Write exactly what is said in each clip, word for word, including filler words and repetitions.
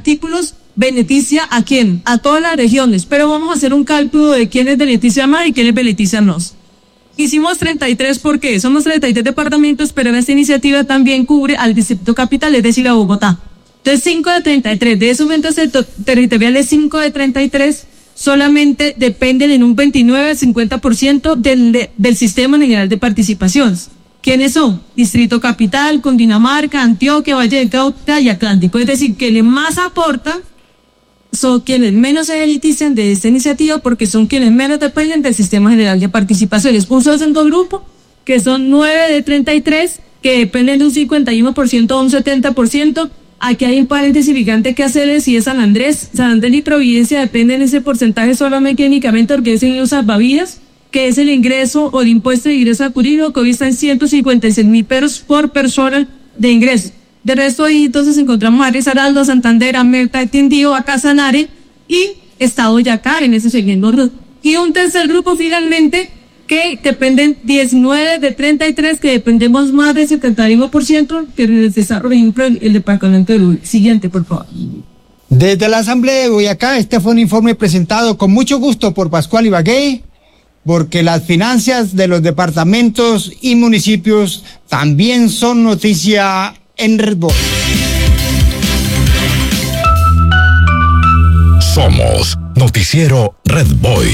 artículos beneficia a quién, a todas las regiones, pero vamos a hacer un cálculo de quiénes benefician más y quiénes benefician menos. Hicimos treinta y tres porque somos treinta y tres departamentos, pero esta iniciativa también cubre al Distrito Capital, es decir, a Bogotá. Entonces, cinco de treinta y tres, de esos aumentos territoriales, cinco de treinta y tres solamente dependen en un veintinueve a cincuenta por ciento del, del sistema general de participación. ¿Quiénes son? Distrito Capital, Cundinamarca, Antioquia, Valle del Cauca y Atlántico. Es decir, quienes más aportan son quienes menos se benefician de esta iniciativa porque son quienes menos dependen del sistema general de participaciones. Un segundo grupo, que son nueve de treinta y tres, que dependen de un cincuenta y uno por ciento o un setenta por ciento. Aquí hay un paréntesis gigante que hacerles y es San Andrés. San Andrés y Providencia dependen de ese porcentaje solamente mecánicamente porque es el salvavidas, que es el ingreso o el impuesto de ingreso adquirido, que hoy está en ciento cincuenta y seis mil pesos por persona de ingreso. De resto ahí entonces encontramos a Risaralda, Santander, Amerta, Tindío, acá Sanare y Estado Yacá en ese segundo. Y un tercer grupo finalmente que dependen diecinueve de treinta y tres, que dependemos más del setenta y uno por ciento que les desarrollo, por ejemplo, el, el departamento del siguiente, por favor. Desde la Asamblea de Boyacá, este fue un informe presentado con mucho gusto por Pascual Ibagué, porque las finanzas de los departamentos y municipios también son noticia en Red Boy. Somos Noticiero Red Boy.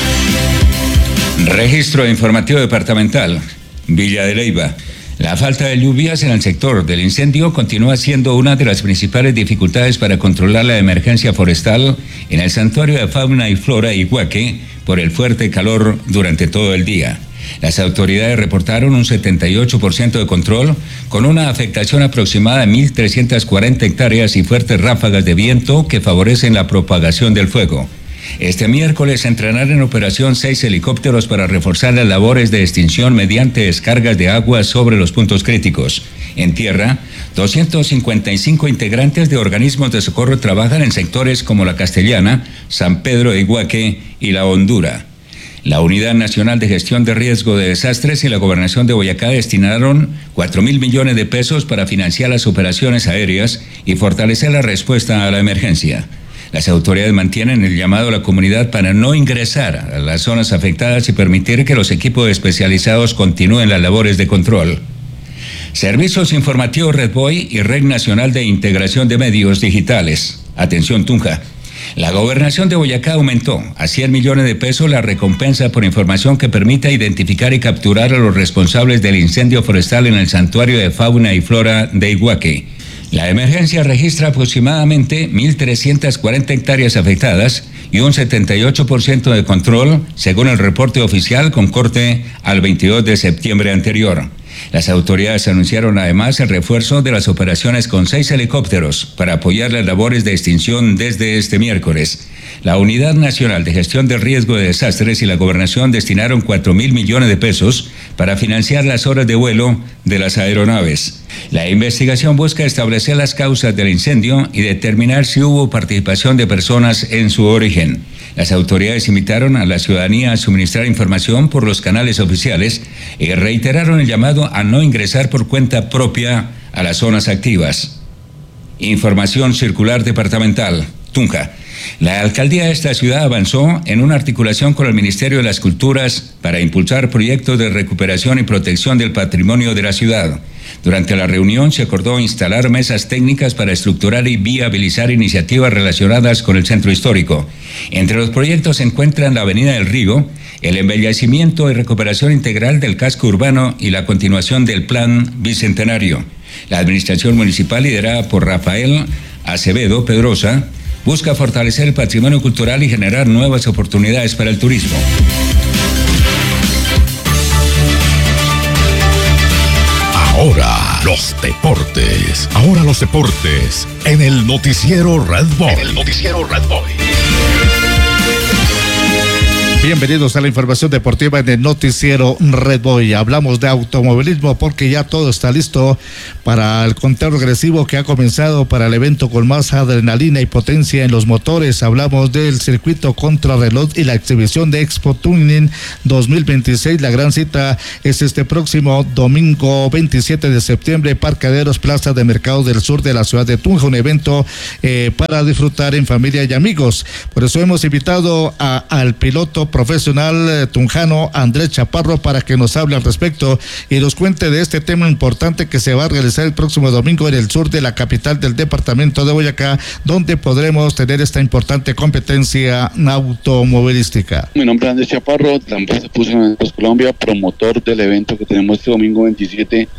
Registro informativo departamental. Villa de Leyva. La falta de lluvias en el sector del incendio continúa siendo una de las principales dificultades para controlar la emergencia forestal en el Santuario de Fauna y Flora Iguaque por el fuerte calor durante todo el día. Las autoridades reportaron un setenta y ocho por ciento de control, con una afectación aproximada de mil trescientas cuarenta hectáreas y fuertes ráfagas de viento que favorecen la propagación del fuego. Este miércoles entrarán en operación seis helicópteros para reforzar las labores de extinción mediante descargas de agua sobre los puntos críticos. En tierra, doscientos cincuenta y cinco integrantes de organismos de socorro trabajan en sectores como La Castellana, San Pedro de Iguaque y La Hondura. La Unidad Nacional de Gestión de Riesgo de Desastres y la Gobernación de Boyacá destinaron cuatro mil millones de pesos para financiar las operaciones aéreas y fortalecer la respuesta a la emergencia. Las autoridades mantienen el llamado a la comunidad para no ingresar a las zonas afectadas y permitir que los equipos especializados continúen las labores de control. Servicios Informativos Red Boy y Red Nacional de Integración de Medios Digitales. Atención, Tunja. La Gobernación de Boyacá aumentó a cien millones de pesos la recompensa por información que permita identificar y capturar a los responsables del incendio forestal en el Santuario de Fauna y Flora de Iguaque. La emergencia registra aproximadamente mil trescientas cuarenta hectáreas afectadas y un setenta y ocho por ciento de control, según el reporte oficial con corte al veintidós de septiembre anterior. Las autoridades anunciaron además el refuerzo de las operaciones con seis helicópteros para apoyar las labores de extinción desde este miércoles. La Unidad Nacional de Gestión del Riesgo de Desastres y la Gobernación destinaron cuatro mil millones de pesos para financiar las horas de vuelo de las aeronaves. La investigación busca establecer las causas del incendio y determinar si hubo participación de personas en su origen. Las autoridades invitaron a la ciudadanía a suministrar información por los canales oficiales y reiteraron el llamado a no ingresar por cuenta propia a las zonas activas. Información circular departamental. Tunja. La alcaldía de esta ciudad avanzó en una articulación con el Ministerio de las Culturas para impulsar proyectos de recuperación y protección del patrimonio de la ciudad. Durante la reunión se acordó instalar mesas técnicas para estructurar y viabilizar iniciativas relacionadas con el centro histórico. Entre los proyectos se encuentran la Avenida del Río, el embellecimiento y recuperación integral del casco urbano y la continuación del Plan Bicentenario. La administración municipal, liderada por Rafael Acevedo Pedrosa, busca fortalecer el patrimonio cultural y generar nuevas oportunidades para el turismo. Ahora los deportes. Ahora los deportes en el Noticiero Red Boy. En el Noticiero Red Boy. Bienvenidos a la información deportiva en el noticiero Red Boy. Hablamos de automovilismo porque ya todo está listo para el conteo regresivo que ha comenzado para el evento con más adrenalina y potencia en los motores. Hablamos del circuito contrarreloj y la exhibición de Expo Tuning dos mil veintiséis. La gran cita es este próximo domingo veintisiete de septiembre, Parqueaderos Plaza de Mercado del Sur de la ciudad de Tunja, un evento eh, para disfrutar en familia y amigos. Por eso hemos invitado a, al piloto profesional eh, tunjano Andrés Chaparro para que nos hable al respecto y nos cuente de este tema importante que se va a realizar el próximo domingo en el sur de la capital del departamento de Boyacá, donde podremos tener esta importante competencia automovilística. Mi nombre es Andrés Chaparro, la empresa Fusion Eventos Colombia, promotor del evento que tenemos este domingo veintisiete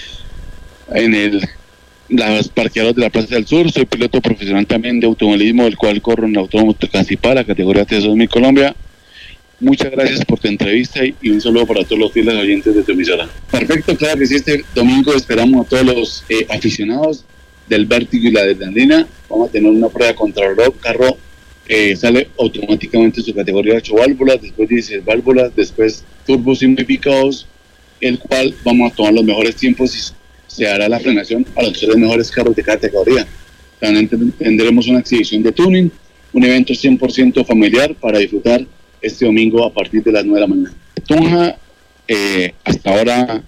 en el las parqueaderos de la Plaza del Sur. Soy piloto profesional también de automovilismo, del cual corro en el Autódromo Cancipá, la categoría T dos mil Colombia. Muchas gracias por tu entrevista y, y un saludo para todos los fieles oyentes de tu emisora. Perfecto, claro que sí, este domingo esperamos a todos los eh, aficionados del vértigo y la adrenalina. Vamos a tener una prueba contra reloj. Carro eh, sale automáticamente en su categoría de ocho válvulas, después dieciséis válvulas, después turbos simplificados, el cual vamos a tomar los mejores tiempos y se hará la frenación a los tres mejores carros de cada categoría. También tendremos una exhibición de tuning, un evento cien por ciento familiar para disfrutar este domingo a partir de las nueve de la mañana. Tunja, eh, hasta ahora,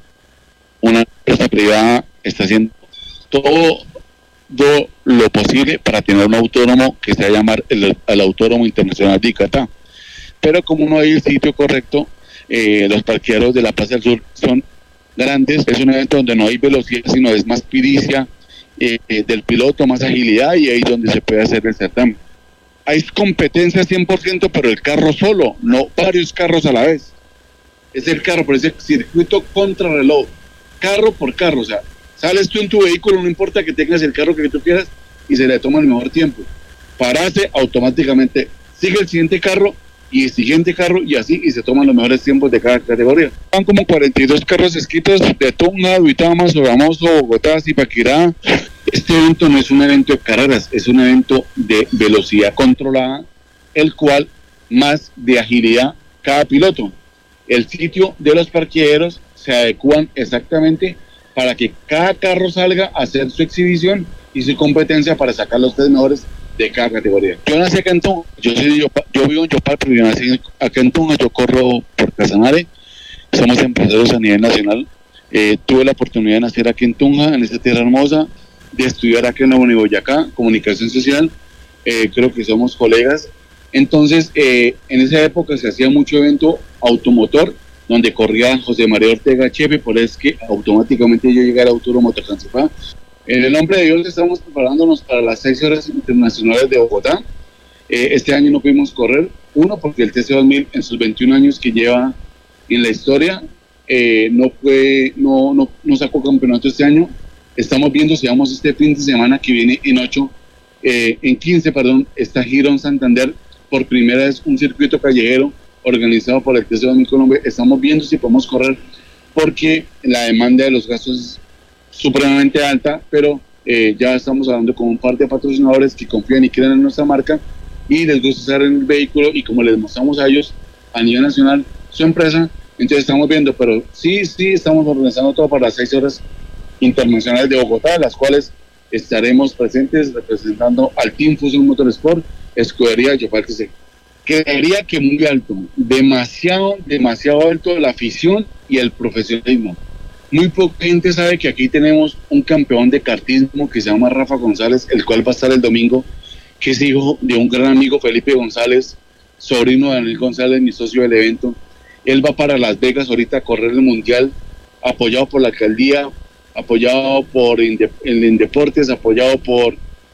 una empresa privada está haciendo todo, todo lo posible para tener un autódromo que se va a llamar el, el Autódromo Internacional de Icatá. Pero como no hay el sitio correcto, eh, los parqueaderos de la Plaza del Sur son grandes. Es un evento donde no hay velocidad, sino es más pericia eh, eh, del piloto, más agilidad, y ahí es donde se puede hacer el certamen. Hay competencia cien por ciento, pero el carro solo, no varios carros a la vez. Es el carro, por ese circuito contrarreloj, carro por carro. O sea, sales tú en tu vehículo, no importa que tengas el carro que tú quieras, y se le toma el mejor tiempo. Parase automáticamente, sigue el siguiente carro y el siguiente carro, y así, y se toman los mejores tiempos de cada categoría. Van como cuarenta y dos carros escritos de Tunja, Duitama, Sogamoso, Bogotá, Zipaquirá. Este evento no es un evento de carreras, es un evento de velocidad controlada, el cual más de agilidad cada piloto. El sitio de los parqueaderos se adecuan exactamente para que cada carro salga a hacer su exhibición y su competencia para sacar los tres mejores de cada categoría. Yo nací acá en Tunja, yo, soy, yo, yo vivo en Yopal, pero yo nací acá en Tunja, yo corro por Casanare, somos empresarios a nivel nacional. Eh, tuve la oportunidad de nacer aquí en Tunja, en esta tierra hermosa, de estudiar aquí en la Uniboyacá, comunicación social, eh, creo que somos colegas. Entonces, eh, en esa época se hacía mucho evento automotor, donde corría José María Ortega Chepe, por eso es que automáticamente yo llegué al Autódromo Cancipá. En el nombre de Dios estamos preparándonos para las seis horas internacionales de Bogotá. Eh, este año no pudimos correr, uno, porque el T C dos mil en sus veintiún años que lleva en la historia, eh, no, fue, no, no, no sacó campeonato este año. Estamos viendo si vamos este fin de semana que viene en ocho, eh, en quince, perdón, está Girón Santander, por primera vez un circuito callejero organizado por el T C dos mil Colombia. Estamos viendo si podemos correr porque la demanda de los gastos es supremamente alta, pero eh, ya estamos hablando con un par de patrocinadores que confían y creen en nuestra marca y les gusta estar en el vehículo, y como les mostramos a ellos a nivel nacional su empresa, entonces estamos viendo, pero sí, sí, estamos organizando todo para las seis horas internacionales de Bogotá, las cuales estaremos presentes representando al Team Fusion Motorsport, escudería Yopal que se creería que muy alto, demasiado, demasiado alto la afición y el profesionalismo. Muy poca gente sabe que aquí tenemos un campeón de kartismo que se llama Rafa González, el cual va a estar el domingo, que es hijo de un gran amigo, Felipe González, sobrino de Daniel González, mi socio del evento. Él va para Las Vegas ahorita a correr el mundial, apoyado por la alcaldía, apoyado por Inde- el Indeportes, apoyado por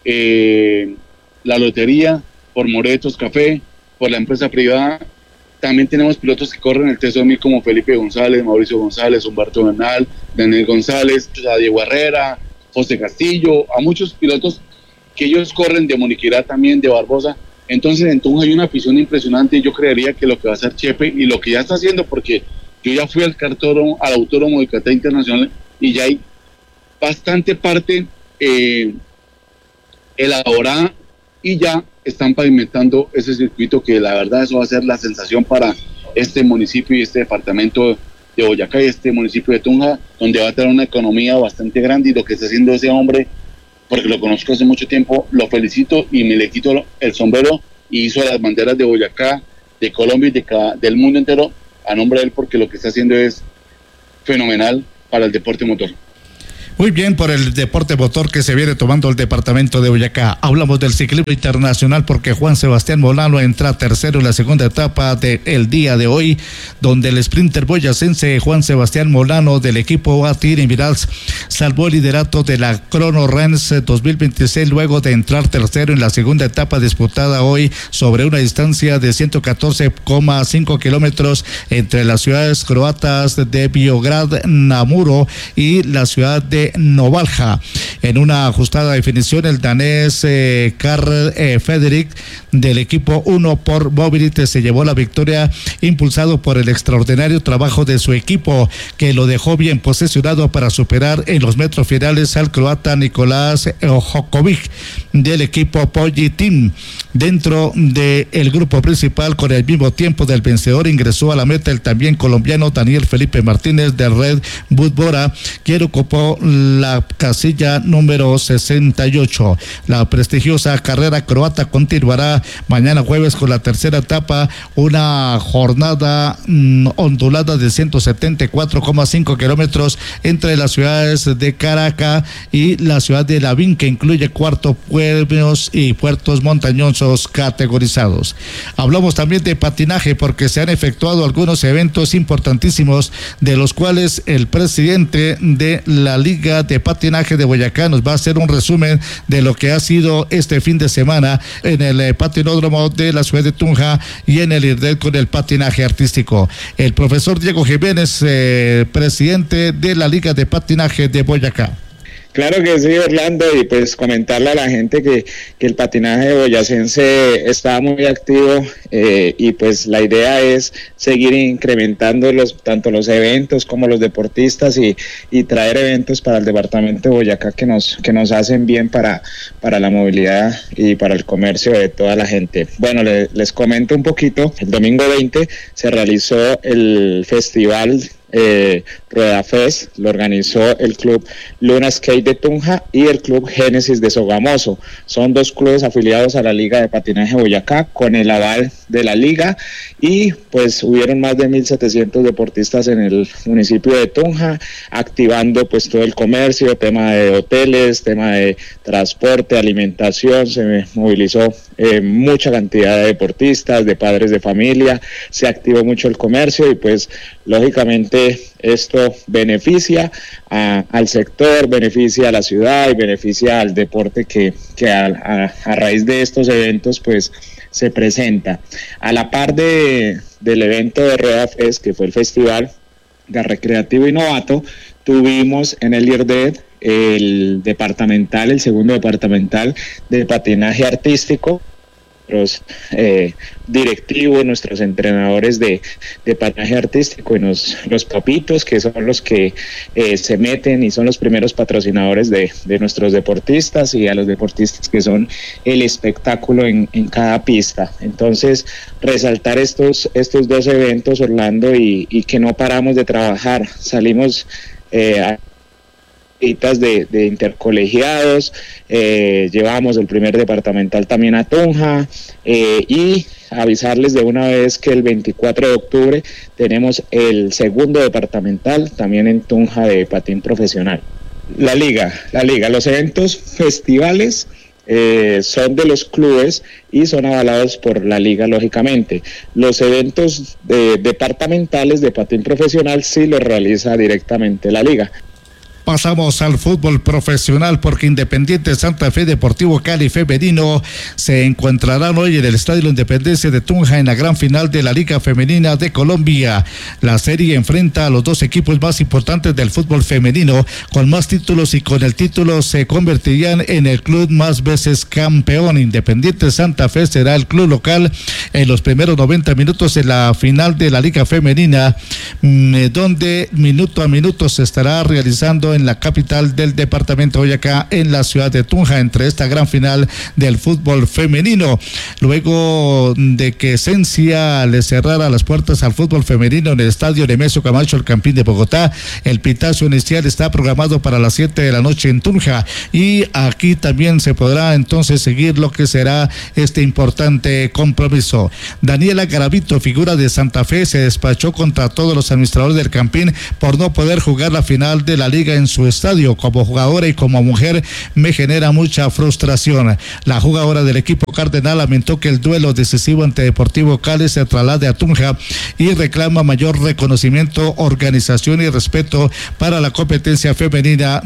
eh, la lotería, por Moretos Café, por la empresa privada. También tenemos pilotos que corren el T C dos mil como Felipe González, Mauricio González, Humberto Bernal, Daniel González, a Diego Herrera, José Castillo, a muchos pilotos que ellos corren de Moniquirá también, de Barbosa. Entonces, entonces hay una afición impresionante, y yo creería que lo que va a hacer Chepe y lo que ya está haciendo, porque yo ya fui al cartódromo, al Autódromo de Icatá Internacional, y ya hay bastante parte eh, elaborada, y ya están pavimentando ese circuito que la verdad eso va a ser la sensación para este municipio y este departamento de Boyacá y este municipio de Tunja, donde va a tener una economía bastante grande, y lo que está haciendo ese hombre, porque lo conozco hace mucho tiempo, lo felicito y me le quito el sombrero, y hizo las banderas de Boyacá, de Colombia y de cada, del mundo entero a nombre de él, porque lo que está haciendo es fenomenal para el deporte motor. Muy bien por el deporte motor que se viene tomando el departamento de Boyacá. Hablamos del ciclismo internacional porque Juan Sebastián Molano entra tercero en la segunda etapa del día de hoy, donde el sprinter boyacense Juan Sebastián Molano del equipo Atir Emirates salvó el liderato de la Chrono Rens dos mil veintiséis luego de entrar tercero en la segunda etapa disputada hoy sobre una distancia de ciento catorce coma cinco kilómetros entre las ciudades croatas de Biograd, Namuro y la ciudad de Novalja. En una ajustada definición, el danés eh, Karl eh, Fredrik del equipo uno por Mobility se llevó la victoria, impulsado por el extraordinario trabajo de su equipo, que lo dejó bien posicionado para superar en los metros finales al croata Nicolás Jokovic del equipo Poggi Team. Dentro del grupo principal, con el mismo tiempo del vencedor, ingresó a la meta el también colombiano Daniel Felipe Martínez de Red Bull Bora, quien ocupó la casilla número sesenta y ocho. La prestigiosa carrera croata continuará mañana jueves con la tercera etapa, una jornada mmm, ondulada de ciento setenta y cuatro coma cinco kilómetros entre las ciudades de Caracas y la ciudad de Lavín, que incluye cuatro pueblos y puertos montañosos categorizados. Hablamos también de patinaje porque se han efectuado algunos eventos importantísimos, de los cuales el presidente de la Liga de Patinaje de Boyacá nos va a hacer un resumen de lo que ha sido este fin de semana en el eh, patinódromo de la ciudad de Tunja y en el IRDED con el patinaje artístico. El profesor Diego Jiménez, eh, presidente de la Liga de Patinaje de Boyacá. Claro que sí, Orlando, y pues comentarle a la gente que, que el patinaje boyacense está muy activo eh, y pues la idea es seguir incrementando los, tanto los eventos como los deportistas y, y traer eventos para el departamento de Boyacá que nos, que nos hacen bien para, para la movilidad y para el comercio de toda la gente. Bueno, le, les comento un poquito. El domingo veinte se realizó el festival Eh, Rueda Fest, lo organizó el club Luna Skate de Tunja y el club Génesis de Sogamoso. Son dos clubes afiliados a la Liga de Patinaje Boyacá con el aval de la liga, y pues hubieron más de mil setecientos deportistas en el municipio de Tunja, activando pues todo el comercio, tema de hoteles, tema de transporte, alimentación. Se movilizó eh, mucha cantidad de deportistas, de padres de familia, se activó mucho el comercio y pues lógicamente esto beneficia a, al sector, beneficia a la ciudad y beneficia al deporte que, que a, a, a raíz de estos eventos pues se presenta. A la par de, del evento de Rueda Fest, que fue el festival de recreativo y novato, tuvimos en el IRDED el departamental, el segundo departamental de patinaje artístico. Nuestros eh, directivos, nuestros entrenadores de, de patinaje artístico y nos, los papitos, que son los que eh, se meten y son los primeros patrocinadores de, de nuestros deportistas, y a los deportistas que son el espectáculo en, en cada pista. Entonces, resaltar estos, estos dos eventos, Orlando, y, y que no paramos de trabajar. Salimos eh, a De, de intercolegiados, eh, llevamos el primer departamental también a Tunja, eh, y avisarles de una vez que el veinticuatro de octubre tenemos el segundo departamental también en Tunja de patín profesional. La liga, la liga, los eventos festivales Eh, son de los clubes y son avalados por la liga, lógicamente. Los eventos de, departamentales de patín profesional sí los realiza directamente la liga. Pasamos al fútbol profesional porque Independiente Santa Fe Deportivo Cali Femenino se encontrarán hoy en el Estadio Independencia de Tunja en la gran final de la Liga Femenina de Colombia. La serie enfrenta a los dos equipos más importantes del fútbol femenino, con más títulos, y con el título se convertirían en el club más veces campeón. Independiente Santa Fe será el club local en los primeros noventa minutos en la final de la Liga Femenina, donde minuto a minuto se estará realizando en la capital del departamento de Boyacá, en la ciudad de Tunja, entre esta gran final del fútbol femenino. Luego de que Esencia le cerrara las puertas al fútbol femenino en el estadio Nemesio Camacho, el Campín de Bogotá, el pitazo inicial está programado para las siete de la noche en Tunja, y aquí también se podrá entonces seguir lo que será este importante compromiso. Daniela Garavito, figura de Santa Fe, se despachó contra todos los administradores del Campín por no poder jugar la final de la liga en su estadio. Como jugadora y como mujer me genera mucha frustración. La jugadora del equipo cardenal lamentó que el duelo decisivo ante Deportivo Cali se traslade a Tunja y reclama mayor reconocimiento, organización y respeto para la competencia femenina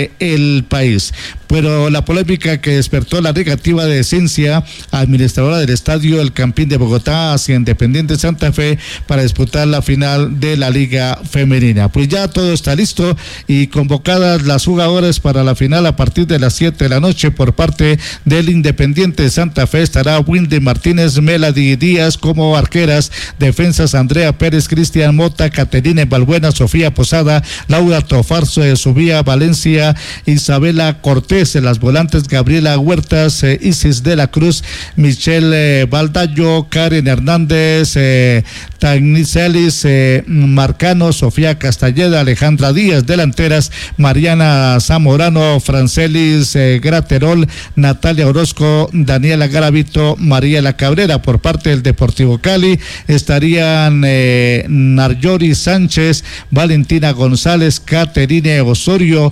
del país. Pero la polémica que despertó la negativa de Esencia, administradora del estadio El Campín de Bogotá, hacia Independiente Santa Fe para disputar la final de la Liga Femenina. Pues ya todo está listo y convocadas las jugadoras para la final a partir de las siete de la noche. Por parte del Independiente Santa Fe estará Wilde Martínez, Melody Díaz como arqueras, defensas Andrea Pérez, Cristian Mota, Caterina Balbuena, Sofía Posada, Laura Tofarzo de Subía, Valencia, Isabela Cortés, en las volantes Gabriela Huertas, eh, Isis de la Cruz, Michelle eh, Baldayo, Karen Hernández, eh, Tagnicelis eh, Marcano, Sofía Castelleda, Alejandra Díaz, delanteras Mariana Zamorano, Francelis eh, Graterol, Natalia Orozco, Daniela Garavito, Mariela Cabrera. Por parte del Deportivo Cali estarían eh, Narjori Sánchez, Valentina González, Caterine Osorio,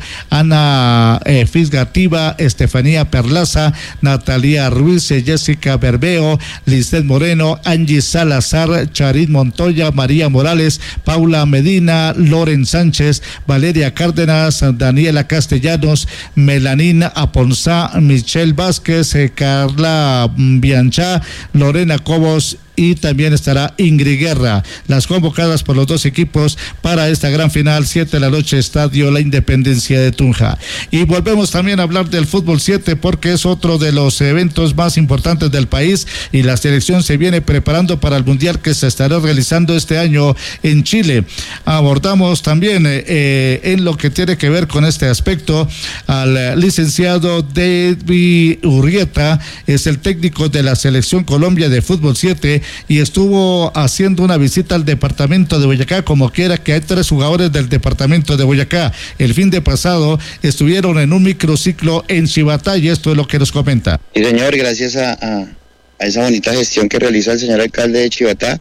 Ana eh, Fisgativa, Estefanía Perlaza, Natalia Ruiz, Jessica Berbeo, Lisset Moreno, Angie Salazar, Charit Montoya, María Morales, Paula Medina, Loren Sánchez, Valeria Cárdenas, Daniela Castellanos, Melanín Aponzá, Michelle Vázquez, eh, Carla Bianchá, Lorena Cobos, y también estará Ingrid Guerra. Las convocadas por los dos equipos para esta gran final, siete de la noche, Estadio La Independencia de Tunja. Y volvemos también a hablar del fútbol siete, porque es otro de los eventos más importantes del país y la selección se viene preparando para el mundial que se estará realizando este año en Chile. Abordamos también eh, en lo que tiene que ver con este aspecto al licenciado David Urrieta, es el técnico de la selección Colombia de fútbol siete, y estuvo haciendo una visita al departamento de Boyacá. Como quiera que hay tres jugadores del departamento de Boyacá. El fin de pasado estuvieron en un microciclo en Chivatá y esto es lo que nos comenta. Sí, señor, gracias a, a, a esa bonita gestión que realiza el señor alcalde de Chivatá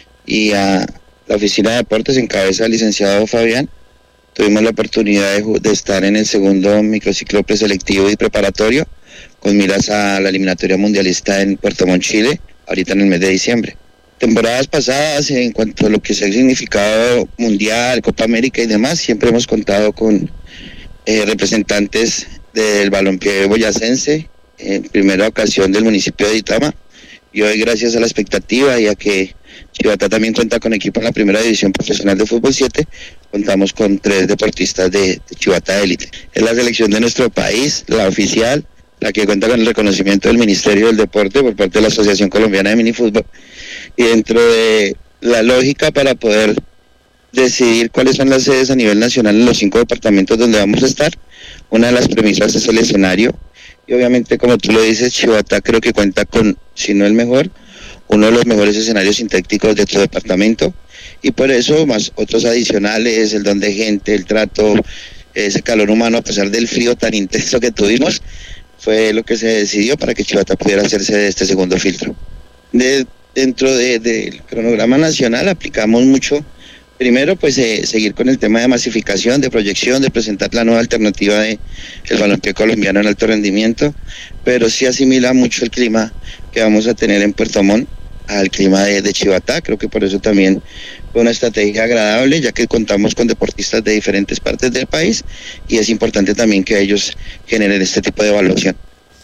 y a la oficina de deportes en cabeza del licenciado Fabián, tuvimos la oportunidad de, de estar en el segundo microciclo preselectivo y preparatorio con miras a la eliminatoria mundialista en Puerto Montt, Chile, ahorita en el mes de diciembre. Temporadas pasadas, en cuanto a lo que sea el significado mundial, Copa América y demás, siempre hemos contado con eh, representantes del balompié boyacense, en primera ocasión del municipio de Itama, y hoy, gracias a la expectativa y a que Chivatá también cuenta con equipo en la primera división profesional de fútbol siete, contamos con tres deportistas de, de Chivatá Élite. Es la selección de nuestro país, la oficial, la que cuenta con el reconocimiento del Ministerio del Deporte por parte de la Asociación Colombiana de Minifútbol, y dentro de la lógica para poder decidir cuáles son las sedes a nivel nacional en los cinco departamentos donde vamos a estar, una de las premisas es el escenario, y obviamente, como tú lo dices, Chivatá creo que cuenta con, si no el mejor, uno de los mejores escenarios sintéticos de tu departamento, y por eso, más otros adicionales, el don de gente, el trato, ese calor humano a pesar del frío tan intenso que tuvimos, fue lo que se decidió para que Chivatá pudiera hacerse de este segundo filtro. De, dentro de, del cronograma nacional aplicamos mucho, primero pues eh, seguir con el tema de masificación, de proyección, de presentar la nueva alternativa de el balompié colombiano en alto rendimiento, pero sí asimila mucho el clima que vamos a tener en Puerto Montt al clima de, de Chivatá. Creo que por eso también fue una estrategia agradable, ya que contamos con deportistas de diferentes partes del país y es importante también que ellos generen este tipo de evaluación.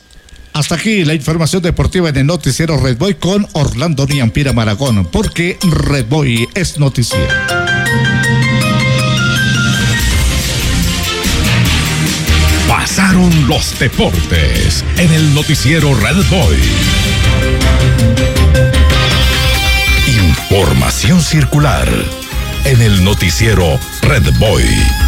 Hasta aquí la información deportiva en el noticiero Red Boy con Orlando Niampira Maragón, porque Red Boy es noticiero. Pasaron los deportes en el noticiero Red Boy. Información circular en el noticiero Red Boy.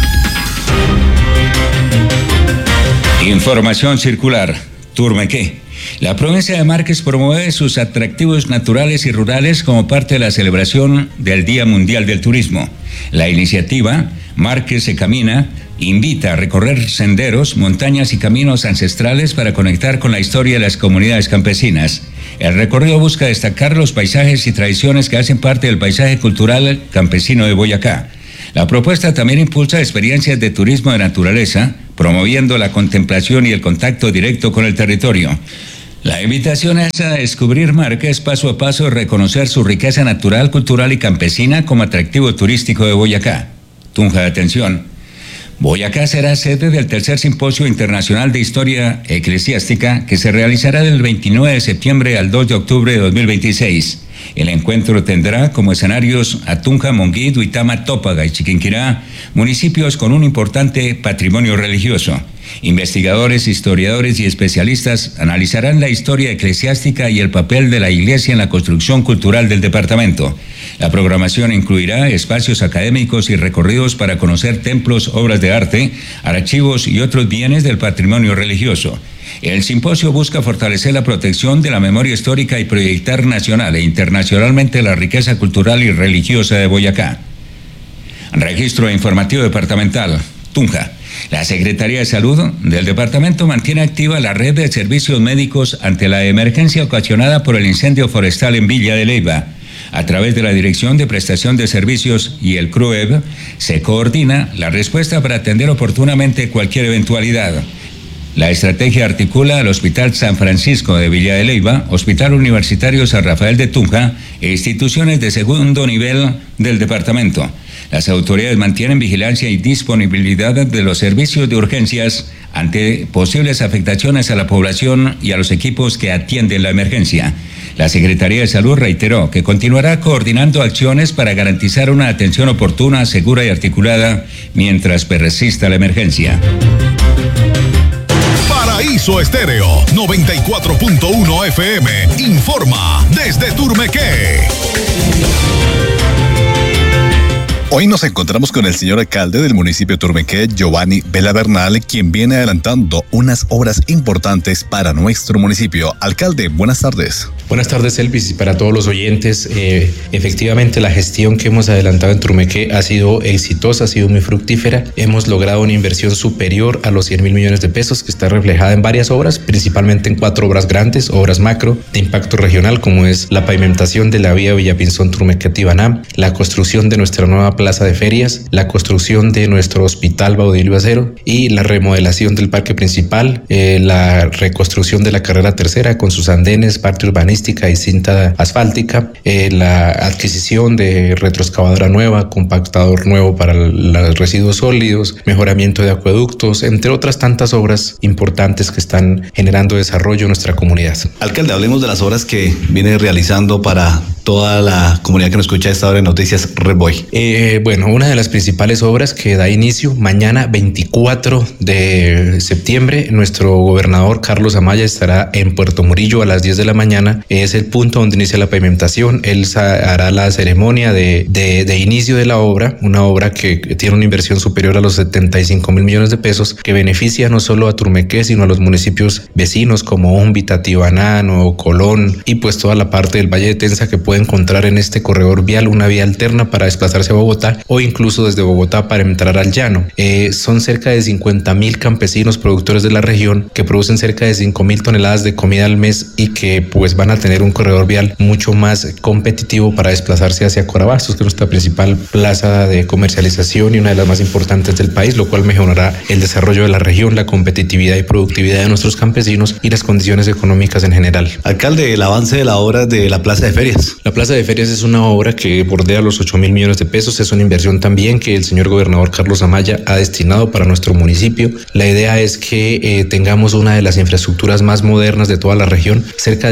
Información circular. Turmequé. La provincia de Márquez promueve sus atractivos naturales y rurales como parte de la celebración del Día Mundial del Turismo. La iniciativa Márquez se camina invita a recorrer senderos, montañas y caminos ancestrales para conectar con la historia de las comunidades campesinas. El recorrido busca destacar los paisajes y tradiciones que hacen parte del paisaje cultural campesino de Boyacá. La propuesta también impulsa experiencias de turismo de naturaleza, promoviendo la contemplación y el contacto directo con el territorio. La invitación es a descubrir Márquez paso a paso y reconocer su riqueza natural, cultural y campesina como atractivo turístico de Boyacá. Tunja de atención. Boyacá será sede del tercer Simposio Internacional de Historia Eclesiástica que se realizará del veintinueve de septiembre al dos de octubre de dos mil veintiséis. El encuentro tendrá como escenarios a Tunja, Monguí, Duitama, Tópaga y Chiquinquirá, municipios con un importante patrimonio religioso. Investigadores, historiadores y especialistas analizarán la historia eclesiástica y el papel de la Iglesia en la construcción cultural del departamento. La programación incluirá espacios académicos y recorridos para conocer templos, obras de arte, archivos y otros bienes del patrimonio religioso. El simposio busca fortalecer la protección de la memoria histórica y proyectar nacional e internacionalmente la riqueza cultural y religiosa de Boyacá. Registro informativo departamental. Tunja. La Secretaría de Salud del departamento mantiene activa la red de servicios médicos ante la emergencia ocasionada por el incendio forestal en Villa de Leyva. A través de la Dirección de Prestación de Servicios y el C R U E B, se coordina la respuesta para atender oportunamente cualquier eventualidad. La estrategia articula al Hospital San Francisco de Villa de Leyva, Hospital Universitario San Rafael de Tunja e instituciones de segundo nivel del departamento. Las autoridades mantienen vigilancia y disponibilidad de los servicios de urgencias ante posibles afectaciones a la población y a los equipos que atienden la emergencia. La Secretaría de Salud reiteró que continuará coordinando acciones para garantizar una atención oportuna, segura y articulada mientras persista la emergencia. Paraíso Estéreo noventa y cuatro punto uno F M informa desde Turmequé. Hoy nos encontramos con el señor alcalde del municipio de Turmequé, Giovanni Vela Bernal, quien viene adelantando unas obras importantes para nuestro municipio. Alcalde, buenas tardes. Buenas tardes, Elvis, y para todos los oyentes. Eh, efectivamente, la gestión que hemos adelantado en Turmequé ha sido exitosa, ha sido muy fructífera. Hemos logrado una inversión superior a los cien mil millones de pesos, que está reflejada en varias obras, principalmente en cuatro obras grandes, obras macro de impacto regional, como es la pavimentación de la vía Villapinzón-Turmequé-Tibaná, la construcción de nuestra nueva plaza de ferias, la construcción de nuestro hospital Baudilio Acero y la remodelación del parque principal, eh, la reconstrucción de la carrera tercera con sus andenes, parte urbanística y cinta asfáltica, eh, la adquisición de retroexcavadora nueva, compactador nuevo para los residuos sólidos, mejoramiento de acueductos, entre otras tantas obras importantes que están generando desarrollo en nuestra comunidad. Alcalde, hablemos de las obras que viene realizando para toda la comunidad que nos escucha a esta hora de Noticias Red Boy. Eh, bueno, una de las principales obras que da inicio mañana veinticuatro de septiembre, nuestro gobernador Carlos Amaya estará en Puerto Murillo a las diez de la mañana. Es el punto donde inicia la pavimentación. Él hará la ceremonia de, de, de inicio de la obra, una obra que tiene una inversión superior a los setenta y cinco mil millones de pesos, que beneficia no solo a Turmequé, sino a los municipios vecinos como Ómbita, Tibaná, Nuevo Colón y pues toda la parte del Valle de Tensa, que puede encontrar en este corredor vial una vía alterna para desplazarse a Bogotá o incluso desde Bogotá para entrar al llano. Eh, son cerca de cincuenta mil campesinos productores de la región que producen cerca de cinco mil toneladas de comida al mes y que pues van a tener un corredor vial mucho más competitivo para desplazarse hacia Corabastos, que es nuestra principal plaza de comercialización y una de las más importantes del país, lo cual mejorará el desarrollo de la región, la competitividad y productividad de nuestros campesinos y las condiciones económicas en general. Alcalde, el avance de la obra de la Plaza de Ferias. La Plaza de Ferias es una obra que bordea los ocho mil millones de pesos, es una inversión también que el señor gobernador Carlos Amaya ha destinado para nuestro municipio. La idea es que eh, tengamos una de las infraestructuras más modernas de toda la región, cerca de quince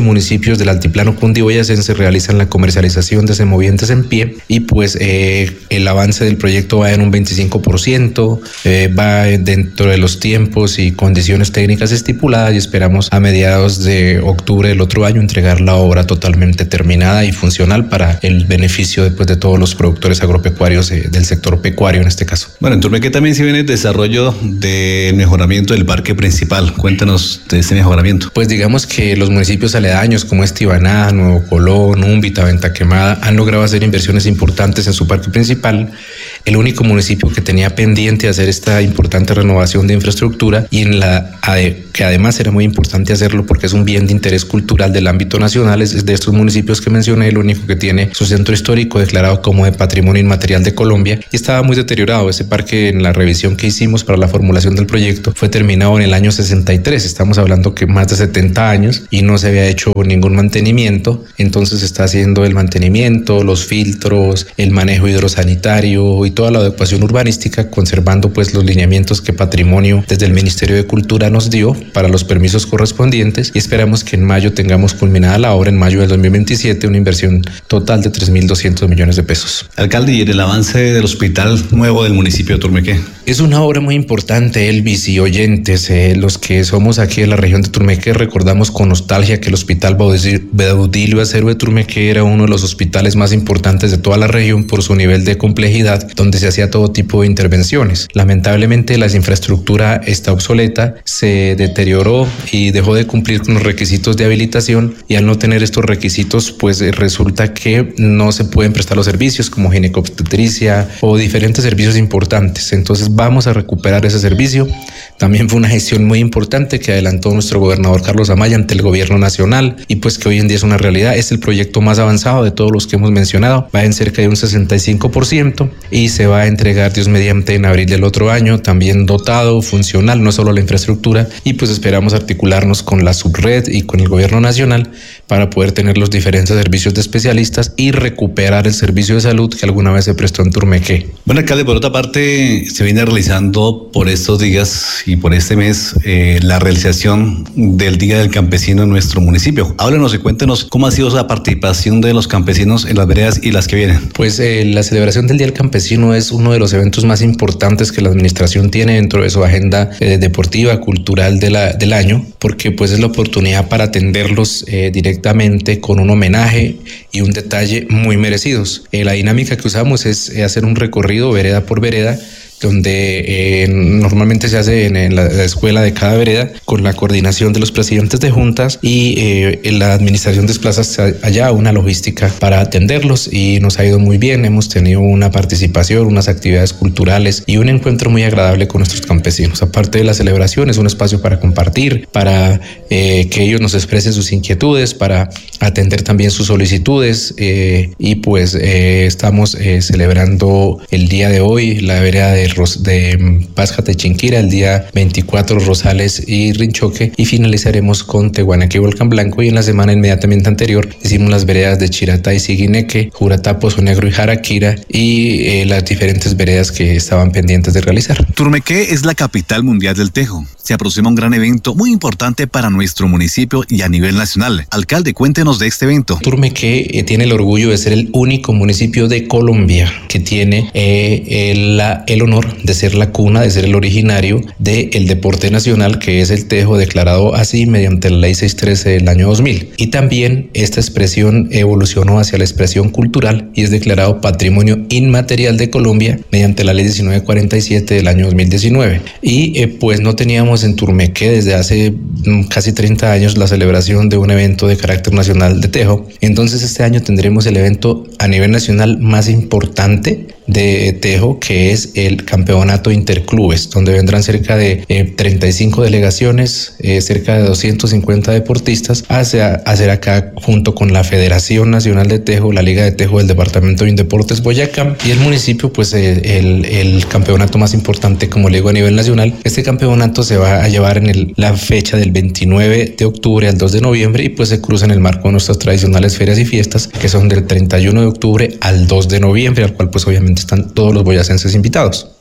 municipios del altiplano cundiboyacense realizan la comercialización de semovientes en pie y pues eh, el avance del proyecto va en un veinticinco por ciento, eh, va dentro de los tiempos y condiciones técnicas estipuladas y esperamos a mediados de octubre del otro año entregar la obra totalmente terminada y funcional para el beneficio después de todos los productores agropecuarios eh, del sector pecuario en este caso. Bueno, en Turmequé también se viene el desarrollo del mejoramiento del parque principal. Cuéntanos de este mejoramiento. Pues digamos que los municipios aledaños como Estibaná, Nuevo Colón, Úmbita, Venta Quemada han logrado hacer inversiones importantes en su parque principal. El único municipio que tenía pendiente hacer esta importante renovación de infraestructura y en la que además era muy importante hacerlo porque es un bien de interés cultural del ámbito nacional, es de estos municipios que mencioné, el único que tiene su centro histórico declarado como de Patrimonio Inmaterial de Colombia y estaba muy deteriorado. Ese parque, en la revisión que hicimos para la formulación del proyecto, fue terminado en el año sesenta y tres, estamos hablando que más de setenta años y no se había hecho ningún mantenimiento, entonces se está haciendo el mantenimiento, los filtros, el manejo hidrosanitario y toda la adecuación urbanística, conservando pues los lineamientos que Patrimonio desde el Ministerio de Cultura nos dio para los permisos correspondientes y esperamos que en mayo tengamos culminada la obra, en mayo del dos mil veintisiete, una inversión total de tres mil doscientos millones de pesos. Alcalde, ¿y en el avance del hospital nuevo del municipio de Turmequé? Es una obra muy importante, Elvis y oyentes, eh, los que somos aquí en la región de Turmequé recordamos con nostalgia que el Hospital Baudilio Acero de Turmequé era uno de los hospitales más importantes de toda la región por su nivel de complejidad, donde se hacía todo tipo de intervenciones. Lamentablemente la infraestructura está obsoleta, se deterioró y dejó de cumplir con los requisitos de habilitación y al no tener estos requisitos pues resulta que no se pueden prestar los servicios como ginecobstetricia o diferentes servicios importantes. Entonces vamos a recuperar ese servicio. También fue una gestión muy importante que adelantó nuestro gobernador Carlos Amaya ante el gobierno nacional y pues que hoy en día es una realidad. Es el proyecto más avanzado de todos los que hemos mencionado, va en cerca de un sesenta y cinco por ciento y se va a entregar Dios mediante en abril del otro año, también dotado, funcional, no solo la infraestructura, y pues esperamos articularnos con la subred y con el gobierno nacional para poder tener los diferentes servicios de especialistas y recuperar el servicio de salud que alguna vez se prestó en Turmequé. Bueno, alcalde, por otra parte se viene realizando por estos días y por este mes eh, la realización del Día del Campesino en nuestro municipio. Háblenos y cuéntenos cómo ha sido esa participación de los campesinos en las veredas y las que vienen. Pues eh, la celebración del Día del Campesino es uno de los eventos más importantes que la administración tiene dentro de su agenda eh, deportiva, cultural de la, del año, porque pues es la oportunidad para atenderlos eh, directamente con un homenaje y un detalle muy merecidos. Eh, la dinámica que usamos es eh, hacer un recorrido vereda por vereda, donde eh, normalmente se hace en, en la, la escuela de cada vereda con la coordinación de los presidentes de juntas y eh, en la administración desplaza allá una logística para atenderlos y nos ha ido muy bien. Hemos tenido una participación, unas actividades culturales y un encuentro muy agradable con nuestros campesinos. Aparte de la celebración, es un espacio para compartir, para eh, que ellos nos expresen sus inquietudes, para atender también sus solicitudes eh, y pues eh, estamos eh, celebrando el día de hoy la vereda de de Pásjate Chinquira, el día veinticuatro Rosales y Rinchoque, y finalizaremos con Tehuanaque y Volcán Blanco, y en la semana inmediatamente anterior hicimos las veredas de Chiratá y Siguineque, Juratá, Pozo Negro y Jaraquira y eh, las diferentes veredas que estaban pendientes de realizar. Turmequé es la capital mundial del tejo. Se aproxima un gran evento muy importante para nuestro municipio y a nivel nacional. Alcalde, cuéntenos de este evento. Turmequé eh, tiene el orgullo de ser el único municipio de Colombia que tiene eh, el, la, el honor de ser la cuna, de ser el originario del deporte nacional, que es el tejo, declarado así mediante la ley seiscientos trece del año dos mil. Y también esta expresión evolucionó hacia la expresión cultural y es declarado Patrimonio Inmaterial de Colombia mediante la ley diecinueve cuarenta y siete del año dos mil diecinueve. Y eh, pues no teníamos en Turmequé desde hace casi treinta años la celebración de un evento de carácter nacional de tejo. Entonces este año tendremos el evento a nivel nacional más importante de tejo, que es el Campeonato Interclubes, donde vendrán cerca de eh, treinta y cinco delegaciones, eh, cerca de doscientos cincuenta deportistas a hacer acá junto con la Federación Nacional de Tejo, la Liga de Tejo del Departamento de Indeportes Boyacá y el municipio, pues eh, el, el campeonato más importante, como le digo, a nivel nacional. Este campeonato se va a llevar en el, la fecha del veintinueve de octubre al dos de noviembre y pues se cruza en el marco de nuestras tradicionales ferias y fiestas, que son del treinta y uno de octubre al dos de noviembre, al cual pues obviamente están todos los boyacenses invitados.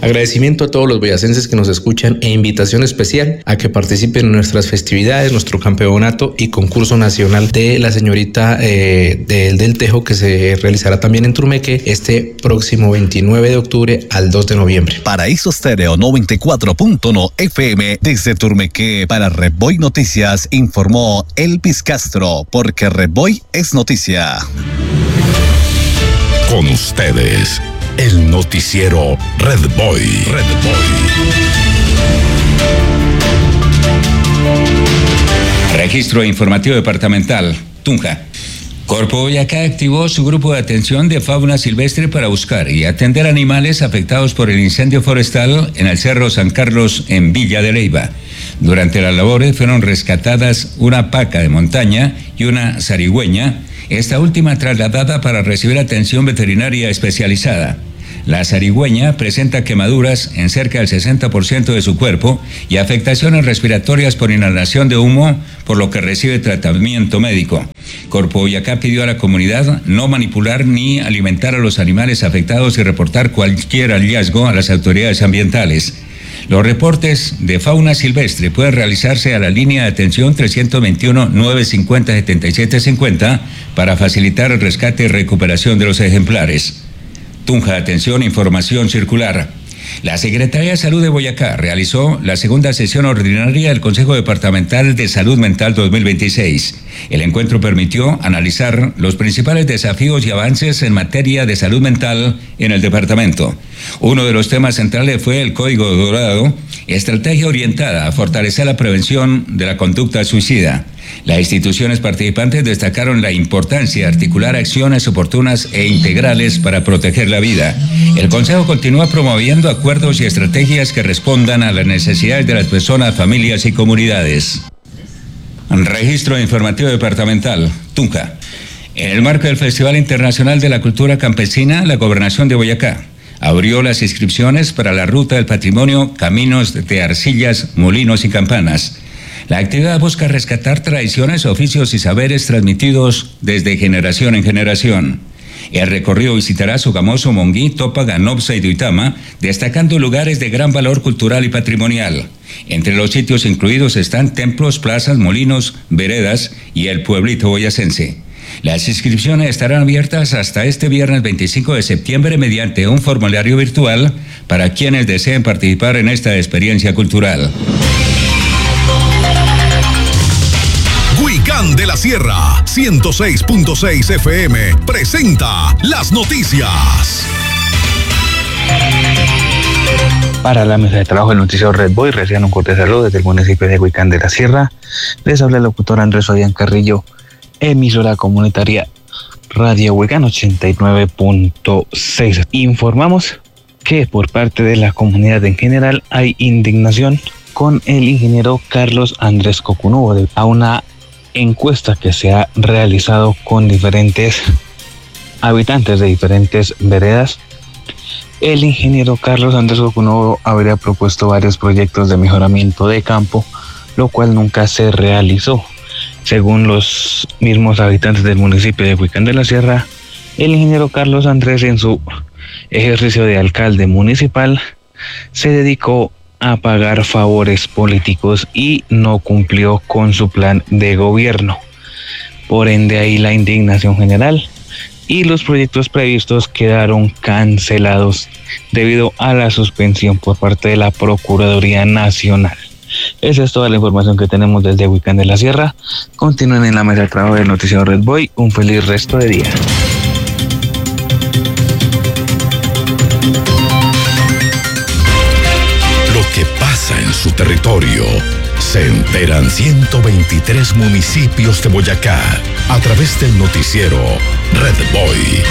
Agradecimiento a todos los boyacenses que nos escuchan e invitación especial a que participen en nuestras festividades, nuestro campeonato y concurso nacional de la señorita eh, del, del Tejo, que se realizará también en Turmeque este próximo veintinueve de octubre al dos de noviembre. Paraíso Estéreo noventa y cuatro punto uno F M desde Turmeque para Red Boy Noticias informó Elvis Castro, porque Red Boy es noticia. Con ustedes, el noticiero Red Boy. Red Boy. Registro informativo departamental, Tunja. Corpo Boyacá activó su grupo de atención de fauna silvestre para buscar y atender animales afectados por el incendio forestal en el Cerro San Carlos en Villa de Leyva. Durante las labores fueron rescatadas una paca de montaña y una zarigüeña, esta última trasladada para recibir atención veterinaria especializada. La zarigüeña presenta quemaduras en cerca del sesenta por ciento de su cuerpo y afectaciones respiratorias por inhalación de humo, por lo que recibe tratamiento médico. Corpo Boyacá pidió a la comunidad no manipular ni alimentar a los animales afectados y reportar cualquier hallazgo a las autoridades ambientales. Los reportes de fauna silvestre pueden realizarse a la línea de atención trescientos veintiuno, novecientos cincuenta, setenta y siete cincuenta para facilitar el rescate y recuperación de los ejemplares. Tunja, atención, información circular. La Secretaría de Salud de Boyacá realizó la segunda sesión ordinaria del Consejo Departamental de Salud Mental dos mil veintiséis. El encuentro permitió analizar los principales desafíos y avances en materia de salud mental en el departamento. Uno de los temas centrales fue el Código Dorado, estrategia orientada a fortalecer la prevención de la conducta suicida. Las instituciones participantes destacaron la importancia de articular acciones oportunas e integrales para proteger la vida. El Consejo continúa promoviendo acuerdos y estrategias que respondan a las necesidades de las personas, familias y comunidades. Registro informativo departamental, Tunja. En el marco del Festival Internacional de la Cultura Campesina, la Gobernación de Boyacá abrió las inscripciones para la Ruta del Patrimonio Caminos de Arcillas, Molinos y Campanas. La actividad busca rescatar tradiciones, oficios y saberes transmitidos desde generación en generación. El recorrido visitará Sogamoso, Monguí, Topa, Ganopsa y Duitama, destacando lugares de gran valor cultural y patrimonial. Entre los sitios incluidos están templos, plazas, molinos, veredas y el pueblito boyacense. Las inscripciones estarán abiertas hasta este viernes veinticinco de septiembre mediante un formulario virtual para quienes deseen participar en esta experiencia cultural. Huicán de la Sierra, ciento seis punto seis F M, presenta las noticias. Para la mesa de trabajo del noticiero Red Boy, reciban un corte de salud desde el municipio de Huicán de la Sierra. Les habla el locutor Andrés Fabián Carrillo, emisora comunitaria Radio Huicán ochenta y nueve punto seis. Informamos que por parte de la comunidad en general hay indignación con el ingeniero Carlos Andrés Cocunubo a una encuesta que se ha realizado con diferentes habitantes de diferentes veredas. El ingeniero Carlos Andrés Cocunubo habría propuesto varios proyectos de mejoramiento de campo, lo cual nunca se realizó. Según los mismos habitantes del municipio de Huicán de la Sierra, el ingeniero Carlos Andrés, en su ejercicio de alcalde municipal, se dedicó a pagar favores políticos y no cumplió con su plan de gobierno. Por ende, ahí la indignación general, y los proyectos previstos quedaron cancelados debido a la suspensión por parte de la Procuraduría Nacional. Esa es toda la información que tenemos desde Huicán de la Sierra. Continúen en la mesa de trabajo del noticiero Red Boy. Un feliz resto de día. Lo que pasa en su territorio se enteran ciento veintitrés municipios de Boyacá a través del noticiero Red Boy.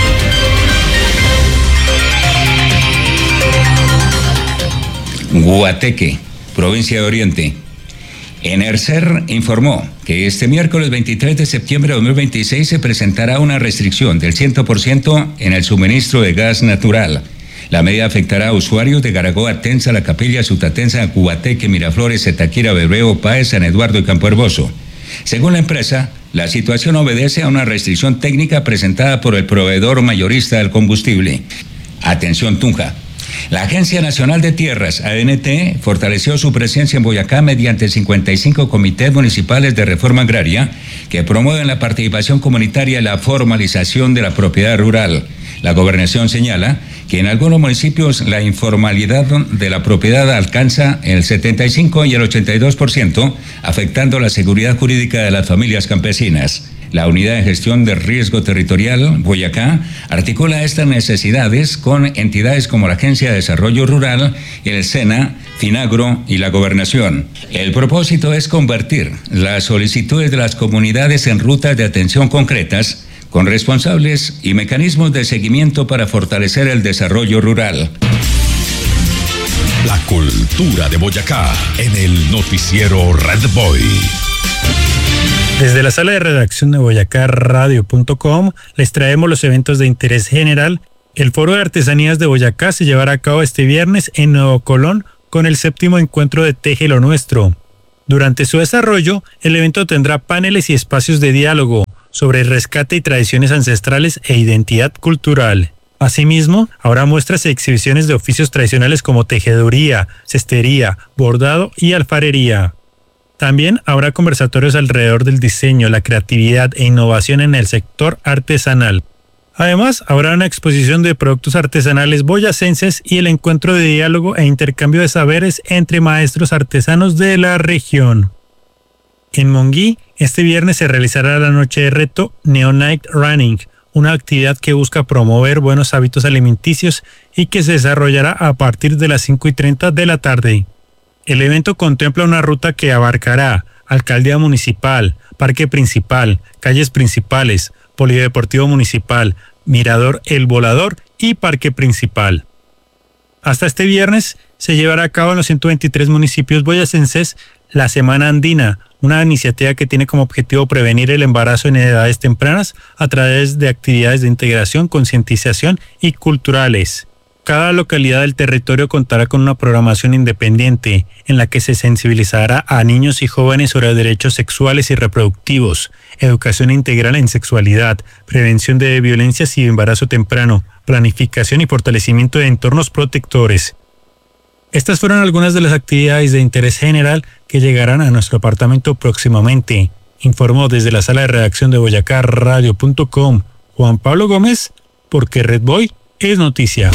Guateque, provincia de Oriente. Enercer informó que este miércoles veintitrés de septiembre de dos mil veintiséis se presentará una restricción del cien por ciento en el suministro de gas natural. La medida afectará a usuarios de Garagoa, Tensa, La Capilla, Sutatensa, Guateque, Miraflores, Zetaquira, Bebreo, Páez, San Eduardo y Campo Hermoso. Según la empresa, la situación obedece a una restricción técnica presentada por el proveedor mayorista del combustible. Atención, Tunja. La Agencia Nacional de Tierras, A N T, fortaleció su presencia en Boyacá mediante cincuenta y cinco comités municipales de reforma agraria que promueven la participación comunitaria y la formalización de la propiedad rural. La gobernación señala que en algunos municipios la informalidad de la propiedad alcanza el setenta y cinco y el ochenta y dos por ciento, afectando la seguridad jurídica de las familias campesinas. La Unidad de Gestión de Riesgo Territorial, Boyacá, articula estas necesidades con entidades como la Agencia de Desarrollo Rural, el SENA, Finagro y la Gobernación. El propósito es convertir las solicitudes de las comunidades en rutas de atención concretas, con responsables y mecanismos de seguimiento para fortalecer el desarrollo rural. La cultura de Boyacá en el noticiero Red Boy. Desde la sala de redacción de boyacá radio punto com les traemos los eventos de interés general. El Foro de Artesanías de Boyacá se llevará a cabo este viernes en Nuevo Colón con el séptimo encuentro de Teje lo Nuestro. Durante su desarrollo, el evento tendrá paneles y espacios de diálogo sobre el rescate y tradiciones ancestrales e identidad cultural. Asimismo, habrá muestras y exhibiciones de oficios tradicionales como tejeduría, cestería, bordado y alfarería. También habrá conversatorios alrededor del diseño, la creatividad e innovación en el sector artesanal. Además, habrá una exposición de productos artesanales boyacenses y el encuentro de diálogo e intercambio de saberes entre maestros artesanos de la región. En Monguí, este viernes se realizará la noche de reto Neon Night Running, una actividad que busca promover buenos hábitos alimenticios y que se desarrollará a partir de las cinco y treinta de la tarde. El evento contempla una ruta que abarcará Alcaldía Municipal, Parque Principal, Calles Principales, Polideportivo Municipal, Mirador El Volador y Parque Principal. Hasta este viernes se llevará a cabo en los ciento veintitrés municipios boyacenses la Semana Andina, una iniciativa que tiene como objetivo prevenir el embarazo en edades tempranas a través de actividades de integración, concientización y culturales. Cada localidad del territorio contará con una programación independiente en la que se sensibilizará a niños y jóvenes sobre derechos sexuales y reproductivos, educación integral en sexualidad, prevención de violencias y embarazo temprano, planificación y fortalecimiento de entornos protectores. Estas fueron algunas de las actividades de interés general que llegarán a nuestro apartamento próximamente. Informó desde la sala de redacción de boyacá radio punto com Juan Pablo Gómez, porque Red Boy es noticia.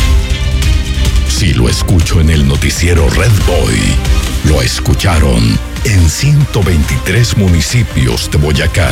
Si lo escucho en el noticiero Red Boy, lo escucharon en ciento veintitrés municipios de Boyacá.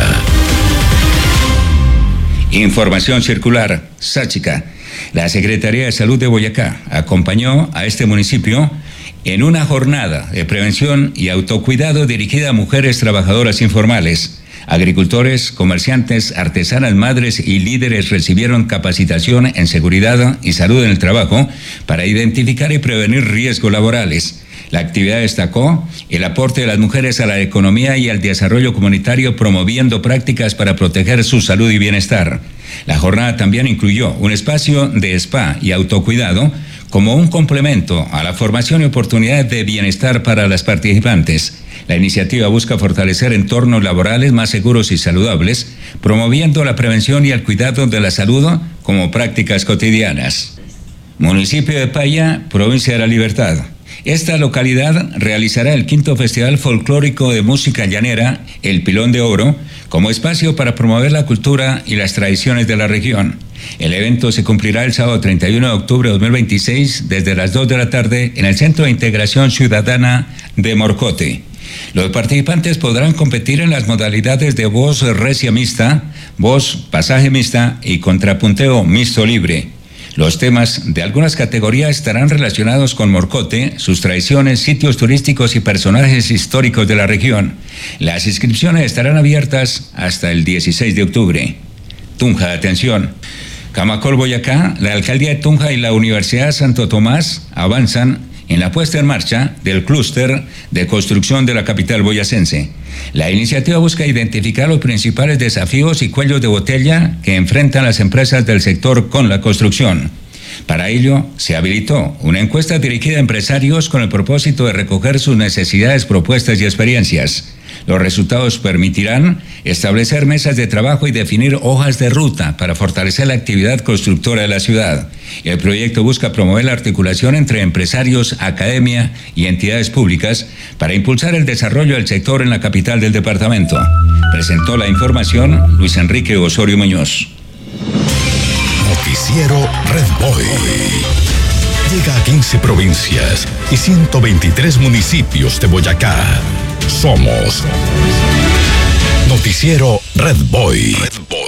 Información circular, Sáchica. La Secretaría de Salud de Boyacá acompañó a este municipio en una jornada de prevención y autocuidado dirigida a mujeres trabajadoras informales. Agricultores, comerciantes, artesanas, madres y líderes recibieron capacitación en seguridad y salud en el trabajo para identificar y prevenir riesgos laborales. La actividad destacó el aporte de las mujeres a la economía y al desarrollo comunitario, promoviendo prácticas para proteger su salud y bienestar. La jornada también incluyó un espacio de spa y autocuidado como un complemento a la formación y oportunidades de bienestar para las participantes. La iniciativa busca fortalecer entornos laborales más seguros y saludables, promoviendo la prevención y el cuidado de la salud como prácticas cotidianas. Municipio de Paya, Provincia de la Libertad. Esta localidad realizará el quinto Festival Folclórico de Música Llanera, El Pilón de Oro, como espacio para promover la cultura y las tradiciones de la región. El evento se cumplirá el sábado treinta y uno de octubre de dos mil veintiséis desde las dos de la tarde en el Centro de Integración Ciudadana de Morcote. Los participantes podrán competir en las modalidades de voz recia mixta, voz pasaje mixta y contrapunteo mixto libre. Los temas de algunas categorías estarán relacionados con Morcote, sus tradiciones, sitios turísticos y personajes históricos de la región. Las inscripciones estarán abiertas hasta el dieciséis de octubre. Tunja, atención. Camacol, Boyacá, la Alcaldía de Tunja y la Universidad Santo Tomás avanzan en la puesta en marcha del clúster de construcción de la capital boyacense. La iniciativa busca identificar los principales desafíos y cuellos de botella que enfrentan las empresas del sector con la construcción. Para ello, se habilitó una encuesta dirigida a empresarios con el propósito de recoger sus necesidades, propuestas y experiencias. Los resultados permitirán establecer mesas de trabajo y definir hojas de ruta para fortalecer la actividad constructora de la ciudad. El proyecto busca promover la articulación entre empresarios, academia y entidades públicas para impulsar el desarrollo del sector en la capital del departamento. Presentó la información Luis Enrique Osorio Muñoz. Noticiero Red Boy. Llega a quince provincias y ciento veintitrés municipios de Boyacá. Somos Noticiero Red Boy. Red Boy.